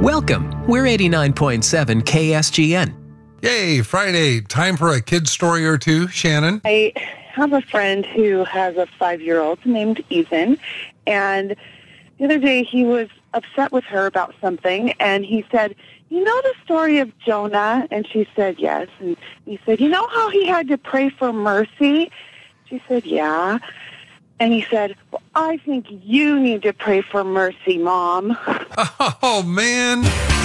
Welcome. We're 89.7 KSGN. Yay, Friday. Time for a kid story or two. Shannon? I have a friend who has a 5-year-old named Ethan, and the other day he was upset with her about something, and he said, "You know the story of Jonah?" And she said, "Yes." And he said, "You know how he had to pray for mercy?" She said, "Yeah." And he said, "Well, I think you need to pray for mercy, Mom." Oh, man.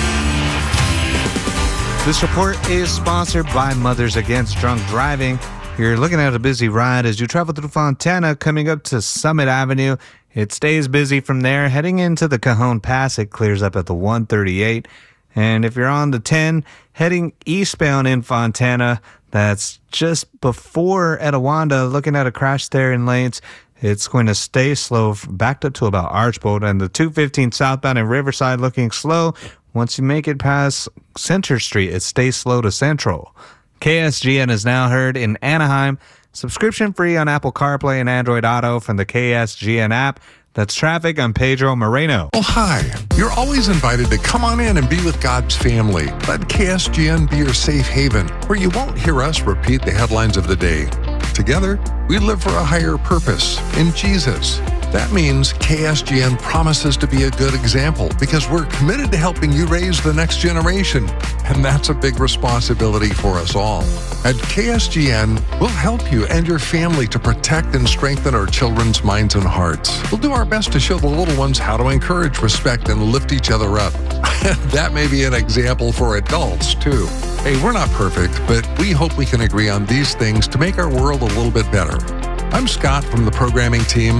This report is sponsored by Mothers Against Drunk Driving. You're looking at a busy ride as you travel through Fontana, coming up to Summit Avenue. It stays busy from there. Heading into the Cajon Pass, it clears up at the 138. And if you're on the 10, heading eastbound in Fontana, that's just before Etiwanda, looking at a crash there in lanes. It's going to stay slow, backed up to about Archbold, and the 215 southbound in Riverside looking slow. Once you make it past Center Street, it stays slow to Central. KSGN is now heard in Anaheim. Subscription free on Apple CarPlay and Android Auto from the KSGN app. That's traffic. I'm Pedro Moreno. Oh, hi. You're always invited to come on in and be with God's family. Let KSGN be your safe haven, where you won't hear us repeat the headlines of the day. Together, we live for a higher purpose in Jesus. That means KSGN promises to be a good example because we're committed to helping you raise the next generation. And that's a big responsibility for us all. At KSGN, we'll help you and your family to protect and strengthen our children's minds and hearts. We'll do our best to show the little ones how to encourage, respect, and lift each other up. That may be an example for adults, too. Hey, we're not perfect, but we hope we can agree on these things to make our world a little bit better. I'm Scott from the programming team.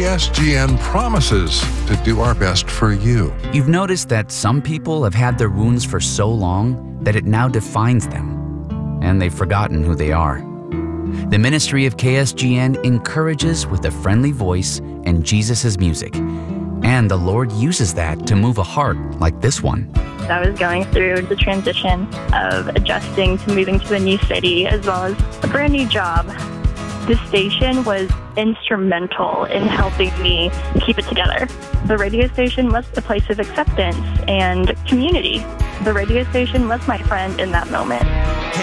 KSGN promises to do our best for you. You've noticed that some people have had their wounds for so long that it now defines them, and they've forgotten who they are. The ministry of KSGN encourages with a friendly voice and Jesus' music, and the Lord uses that to move a heart like this one. I was going through the transition of adjusting to moving to a new city as well as a brand new job. The station was instrumental in helping me keep it together. The radio station was a place of acceptance and community. The radio station was my friend in that moment.